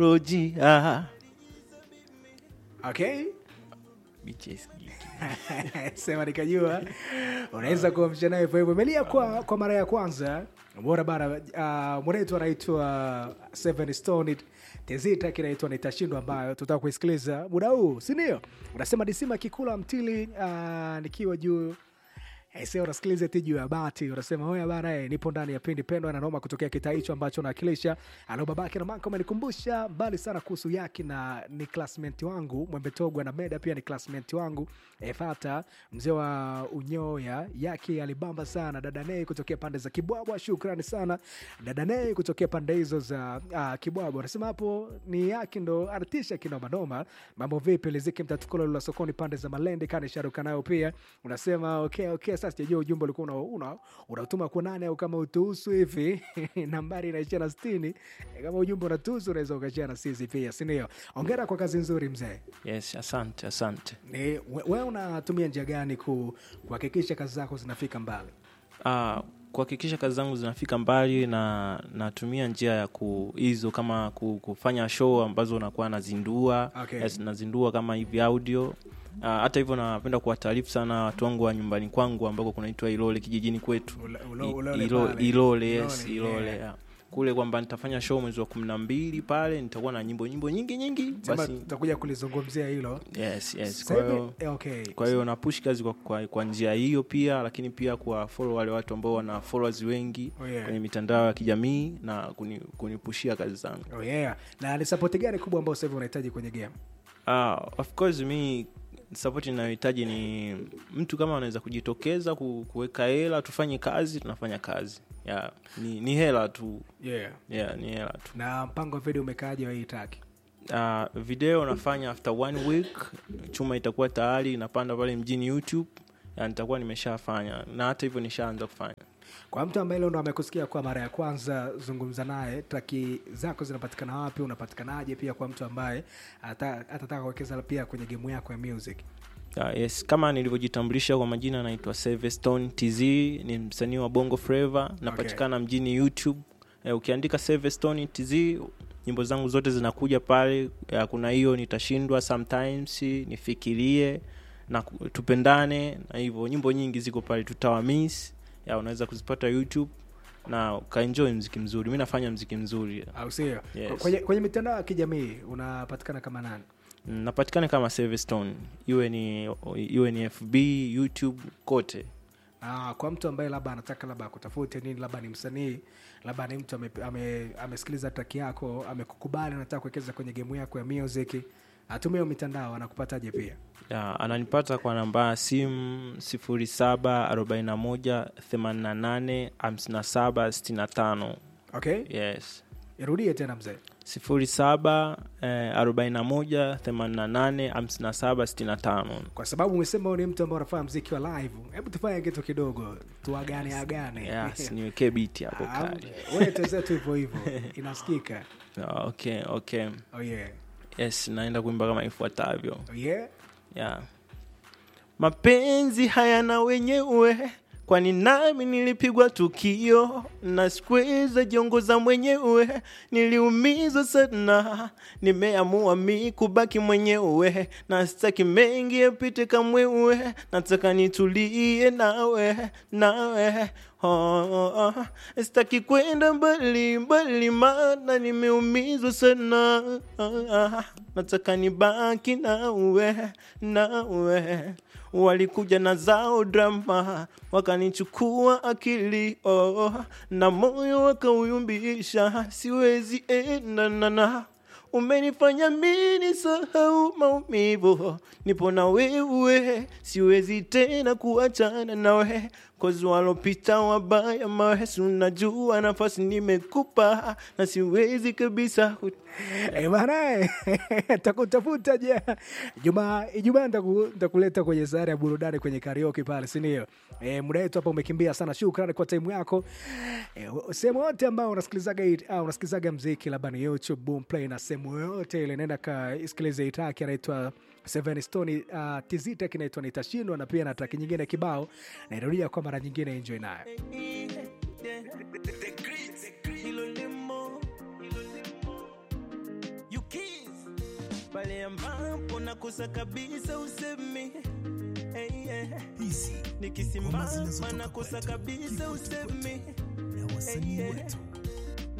Rojia. Okay. Bitches geek. Sema nikajua unaweza kuamsha naye hivyo. Melia kwa mara ya kwanza. Bora bara mwenetu anaitwa Seven Stone Tezita kinaitwa Nitashindwa, ambayo tutaka kuisikiliza muda huu, si ndio? Unasema disima kikula mtili nikiwa juu. Sasa unasikiliza tiju ya bati, unasema hoya bana, nipo ndani ya pindi pendwa na noma kutokea kitaa hicho ambacho nawakilisha. Alo babake na mama amenikumbusha mbali sana kuhusu Yaki, na ni classmate wangu. Mwembe Togwa na Meda pia ni classmate wangu. Fata mzee wa Unyoya, Yaki alibamba sana. Dada Nei kutokea pande za Kibwabwa, shukrani sana Dada Nei kutokea pande hizo za Kibwabwa. Unasema hapo ni Yaki ndo artisha kinoma noma. Mambo vipi Liziki mtatukolo la sokoni pande za Malende kani sharuka nayo pia. Unasema okay. Sasa sijajua ujumbe ulikuwa unatuma kwa nani, au kama utuhusu hivi nambari inaishia na 60. Kama ujumbe unatuhusu unaweza ukashare na sisi pia, si ndio? Hongera kwa kazi nzuri mzee. Yes, asante. Wewe unatumia njia gani kuhakikisha kazi zako zinafika mbali? Kuhakikisha kazi zangu zinafika mbali, na natumia njia ya hizo kama kufanya show ambazo nakuwa nazindua. Okay. Yes, nazindua kama hivi audio. Hata hivyo napenda kuwataarifu sana watu wangu wa nyumbani kwangu ambako kunaitwa Ilole kijijini kwetu. Ilole, yes, Ilole. Yeah. Kule kwamba nitafanya show mwezi wa 12 pale, nitakuwa na nyimbo nyingi, basi tutakuja kulizungumzia hilo. Yes. Kwa hiyo na push kazi kwa njia hiyo pia, lakini pia kwa follow wale watu ambao wana followers wengi kwenye mitandao ya kijamii na kunipushia kazi zangu. Na ni support gani kubwa ambayo sasa hivi unahitaji kwenye game? Of course me support ninayohitaji ni mtu kama anaweza kujitokeza kuweka hela tufanye kazi, tunafanya kazi. Ni hela tu. Ni hela tu. Na mpango wa video umekaaje wa hii track? Video nafanya after 1 week. Chuma itakuwa tayari inapanda pale mjini YouTube. Nitakuwa nimeshafanya, na hata hivyo nishaanza kufanya. Kwa mtu ambaye leo ndo amekusikia kwa mara ya kwanza, zungumza naye, traki zako zinapatikana wapi, unapatikanaje? Pia kwa mtu ambaye atataka kuwekeza pia kwenye game yako ya music. Yes, kama nilivyojitambulisha kwa majina, naitwa Seven Stone TZ, ni msanii wa Bongo Flava, napatikana mjini YouTube. Ukiandika Seven Stone TZ, nyimbo zangu zote zinakuja pale. Kuna hiyo Nitashindwa, Sometimes, Nifikirie na Tupendane, na hivyo nyimbo nyingi ziko pale, Tutawamiss. Unaweza kuzipata YouTube na ukaenjoy muziki mzuri. Mimi nafanya muziki mzuri. Au sio? Yes. Kwenye mitandao ya kijamii unapatikana kama nani? Napatikana kama Seven Stone. Iwe ni FB, YouTube, kote. Kwa mtu ambaye labda anataka kutafute nini, labda ni msanii, labda ni mtu amesikiliza track yako, amekukubali, anataka kuwekeza kwenye game yako ya music, atumie mitandao, anakupataje pia? Ananipata kwa namba ya simu 0741885765. Okay? Yes. Irudie tena mzee. 0741885765. Kwa sababu umesema wewe ni mtu ambaye unafanya muziki wa live, hebu tufanye kitu kidogo, tuagane. Yes, niweke beat hapo kali. Wewe tazama tu hivyo inasikika. Okay. Oh yeah. Yes, naenda kuimba kama ifuatavyo. Oh yeah. Mapenzi hayana wenyewe, kwani nami nilipigwa tukio, na sikuweza jiongoza mwenyewe, niliumizwa sana, nimeamua mimi kubaki mwenyewe, na sitaki mengi yapite kamwe, nataka nitulie nawe. Sitaki kwenda mbali maana nimeumizwa sana, nataka nibaki nawe. Walikuja na zao drama, wakanichukua akili, na moyo wakauyumbisha, siwezi enda. Umenifanya mimi sahau maumivu, nipo na wewe, siwezi tena kuachana nawe. Cause walopita wabaya mahesu, unajua nafasi nimekupa, na siwezi kabisa. Bana, takutafuta je. Ijumaa nitakuleta kwenye sare ya burudani kwenye karaoke pale, si ndio? Muda wetu hapa umekimbia sana. Shukrani kwa time yako. Sehemu yote ambao unasikilizaga muziki, labda ni YouTube, Boomplay, na sehemu yote ile, nenda kasikilize itaki anaitwa Seven Stone TZ, kinaitwa Nitashindwa, na pia na track nyingine kibao, na irudia kwa mara nyingine, enjoy nayo. You pale ambapo nakosa kabisa usemi. Hey, yeah. Nikisimama nakosa kabisa usemi. Na wasanii wetu